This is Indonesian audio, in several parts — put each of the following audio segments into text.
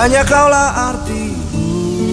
hanya kaulah artiku.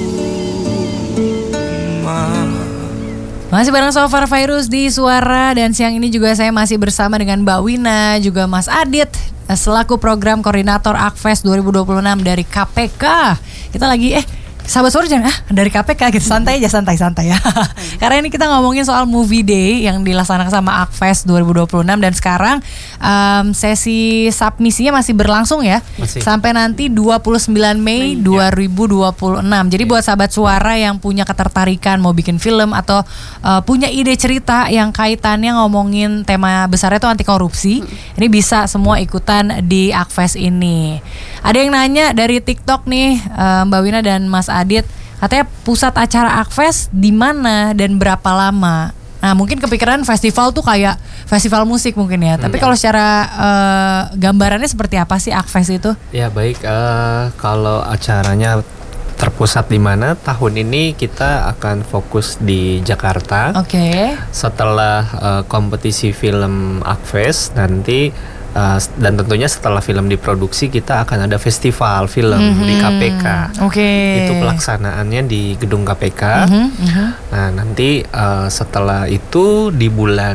Masih bareng Sofar Virus di Suara, dan siang ini juga saya masih bersama dengan Mbak Wina, juga Mas Adit selaku program koordinator Akfest 2026 dari KPK. Kita lagi sahabat Suara jangan dari KPK gitu, santai aja, santai ya. Karena ini kita ngomongin soal movie day yang dilaksanakan sama Akfest 2026, dan sekarang sesi submisinya masih berlangsung ya. Sampai nanti 29 Mei 2026. Jadi buat sahabat Suara yang punya ketertarikan mau bikin film atau punya ide cerita yang kaitannya ngomongin tema besarnya itu anti korupsi, ini bisa semua ikutan di Akfest ini. Ada yang nanya dari TikTok nih, Mbak Wina dan Mas Adit, katanya pusat acara Akfest di mana dan berapa lama? Nah, mungkin kepikiran festival tuh kayak festival musik mungkin ya. Tapi kalau secara gambarannya seperti apa sih Akfest itu? Ya baik, kalau acaranya terpusat di mana, tahun ini kita akan fokus di Jakarta. Oke. Setelah kompetisi film Akfest nanti, dan tentunya setelah film diproduksi kita akan ada festival film di KPK. Itu pelaksanaannya di gedung KPK. Nah nanti setelah itu di bulan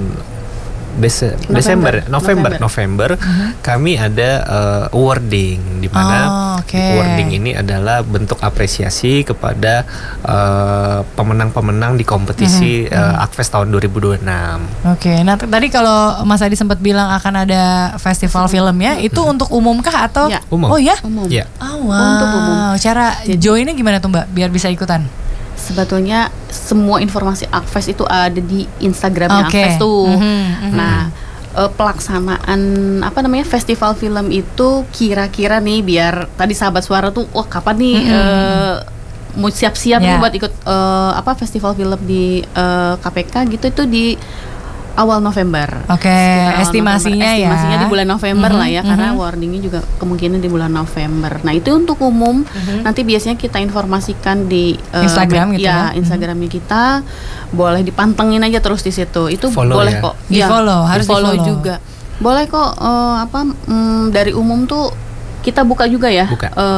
November kami ada awarding, di mana awarding ini adalah bentuk apresiasi kepada pemenang-pemenang di kompetisi Akfest tahun 2026. Nah tadi kalau Mas Adi sempat bilang akan ada festival film ya, itu untuk umum kah atau? Ya. Umum. Oh ya? Umum. Ya. Untuk umum. Cara joinnya gimana tuh Mbak biar bisa ikutan? Sebetulnya semua informasi Akfest itu ada di Instagramnya Akfest tuh. Nah, pelaksanaan festival film itu kira-kira nih, biar tadi sahabat Suara tuh kapan nih mau siap-siap nih buat ikut festival film di KPK gitu, itu di awal November. Estimasinya di bulan November lah ya, karena warningnya juga kemungkinan di bulan November. Nah itu untuk umum, nanti biasanya kita informasikan di Instagram gitu ya. Instagramnya kita, boleh dipantengin aja terus di situ. Itu follow boleh ya? kok. Di-follow, harus di-follow di-follow juga. Boleh kok. Dari umum tuh kita buka juga ya,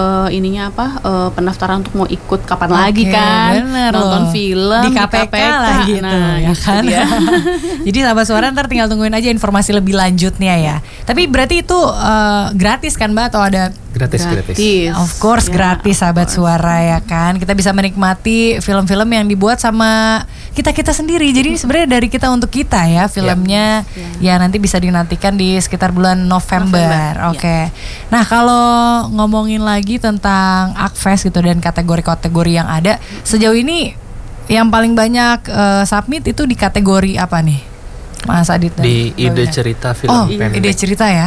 pendaftaran untuk mau ikut kapan lagi kan, nonton film di KPK lah gitu, nah, ya kan. Jadi sahabat Suara ntar tinggal tungguin aja informasi lebih lanjutnya ya. Tapi berarti itu gratis kan Mbak, atau ada? Gratis. Of course gratis sahabat Suara ya kan. Kita bisa menikmati film-film yang dibuat sama kita sendiri. Jadi sebenarnya dari kita untuk kita ya filmnya. Ya nanti bisa dinantikan di sekitar bulan November. Nah kalau ngomongin lagi tentang Akfest gitu dan kategori-kategori yang ada, sejauh ini yang paling banyak submit itu di kategori apa nih Mas Adit? Di ide cerita film pendek. Ide cerita ya.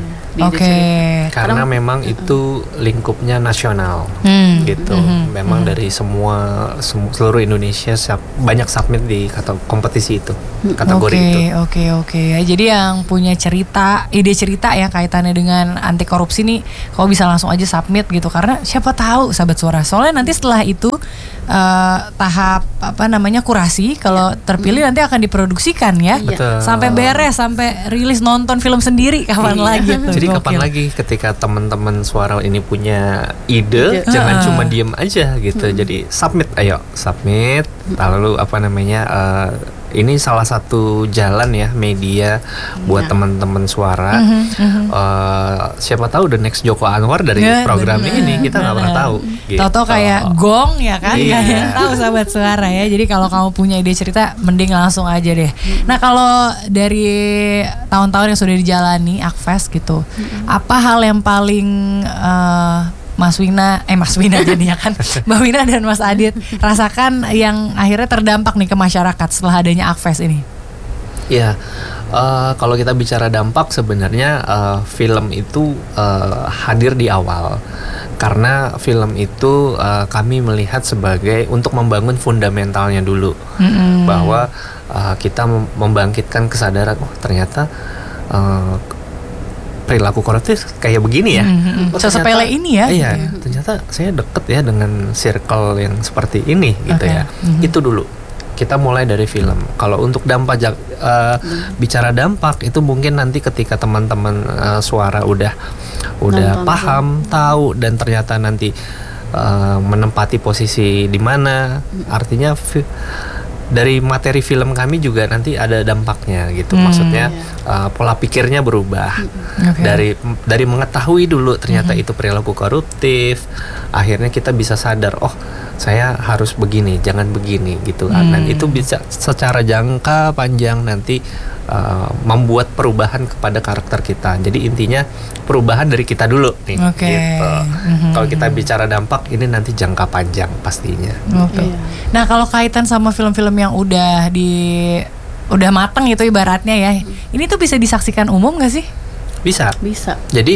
Karena memang itu lingkupnya nasional gitu. Memang dari seluruh Indonesia banyak submit di kompetisi itu, kategori itu. Oke. Jadi yang punya ide cerita yang kaitannya dengan anti korupsi nih, kau bisa langsung aja submit gitu, karena siapa tahu sahabat Suara. Soalnya nanti setelah itu tahap kurasi, kalau terpilih nanti akan diproduksikan ya. Betul. Sampai beres, sampai rilis nonton film sendiri kapan lagi tuh. Jadi kapan lagi ketika teman-teman Suara ini punya ide, jangan cuma diem aja gitu. Jadi submit. Lalu ini salah satu jalan ya, media buat teman-teman Suara. Siapa tahu the next Joko Anwar dari program ini, kita nggak pernah tahu. Gitu. Tahu kayak gong ya kan, nggak ada yang tahu sahabat Suara ya. Jadi kalau kamu punya ide cerita, mending langsung aja deh. Nah kalau dari tahun-tahun yang sudah dijalani Akfest gitu, apa hal yang paling Mas Wina jadinya kan Mbak Wina dan Mas Adit rasakan yang akhirnya terdampak nih ke masyarakat setelah adanya Akfest ini? Ya, kalau kita bicara dampak, sebenarnya film itu hadir di awal. Karena film itu kami melihat sebagai untuk membangun fundamentalnya dulu, bahwa kita membangkitkan kesadaran, ternyata perilaku koruptif kayak begini ya. Sepele ini ya. Iya, ternyata saya deket ya dengan circle yang seperti ini gitu ya. Itu dulu. kita mulai dari film. Kalau untuk bicara dampak itu mungkin nanti ketika teman-teman suara udah paham, tahu, dan ternyata nanti menempati posisi di mana, artinya dari materi film kami juga nanti ada dampaknya gitu. Maksudnya pola pikirnya berubah. Dari mengetahui dulu ternyata itu perilaku koruptif, akhirnya kita bisa sadar, oh saya harus begini, jangan begini gitu. Dan itu bisa secara jangka panjang nanti membuat perubahan kepada karakter kita. Jadi intinya perubahan dari kita dulu nih. Gitu. Kalau kita bicara dampak ini nanti jangka panjang pastinya. Nah, kalau kaitan sama film-film yang udah mateng itu ibaratnya ya, ini tuh bisa disaksikan umum nggak sih? Bisa. Jadi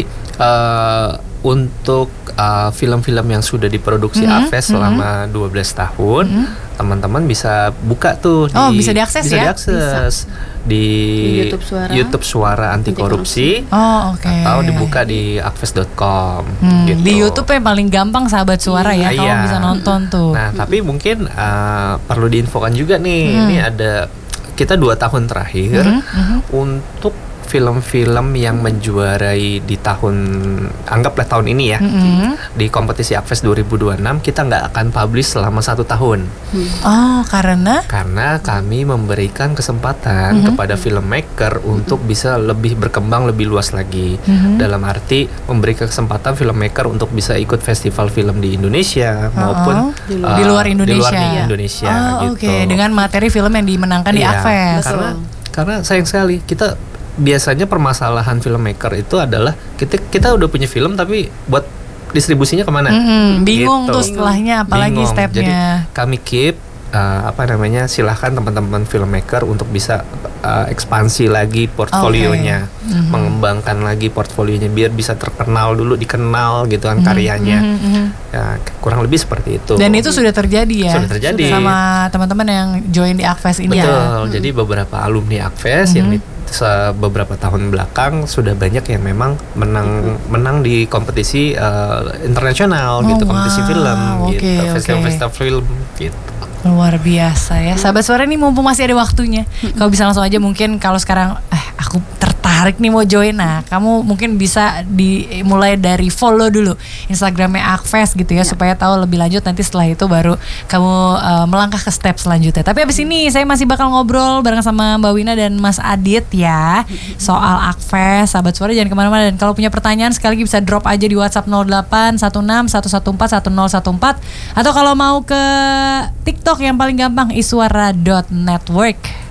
untuk film-film yang sudah diproduksi AFES selama 12 tahun, teman-teman bisa buka tuh bisa diakses ya? Diakses di YouTube Suara Anti Korupsi. Atau dibuka di akves.com gitu. Di YouTube yang paling gampang sahabat suara ya, kalau bisa nonton tuh. Nah, tapi mungkin perlu diinfokan juga nih, ini ada kita 2 tahun terakhir untuk film-film yang menjuarai di anggaplah tahun ini ya, di kompetisi AFES 2026 kita nggak akan publish selama 1 tahun. Karena kami memberikan kesempatan kepada filmmaker untuk bisa lebih berkembang lebih luas lagi. Dalam arti memberikan kesempatan filmmaker untuk bisa ikut festival film di Indonesia maupun di luar Indonesia. Gitu. Dengan materi film yang dimenangkan di AFES. Karena sayang sekali kita biasanya permasalahan filmmaker itu adalah kita udah punya film tapi buat distribusinya kemana? Bingung gitu. tuh setelahnya, apalagi stepnya. Jadi kami keep silahkan teman-teman filmmaker untuk bisa ekspansi lagi portfolionya, mengembangkan lagi portfolionya biar bisa dikenal gitu kan karyanya. Ya, kurang lebih seperti itu. Dan itu sudah terjadi ya? Sudah terjadi. Sama teman-teman yang join di AFES ini. Betul. Jadi beberapa alumni AFES yang beberapa tahun belakang sudah banyak yang memang menang di kompetisi internasional gitu, kompetisi film gitu, festival film gitu. Luar biasa ya. Sahabat Suara ini mumpung masih ada waktunya, kamu bisa langsung aja mungkin kalau sekarang aku tertarik nih mau join. Nah, kamu mungkin bisa dimulai dari follow dulu Instagramnya AFES gitu ya, supaya tahu lebih lanjut. Nanti setelah itu baru kamu melangkah ke step selanjutnya. Tapi abis ini saya masih bakal ngobrol bareng sama Mbak Wina dan Mas Adit ya soal AFES. Sahabat Suara jangan kemana-mana, dan kalau punya pertanyaan sekali lagi bisa drop aja di WhatsApp 0816 114 1014, atau kalau mau ke TikTok yang paling gampang iswara.network.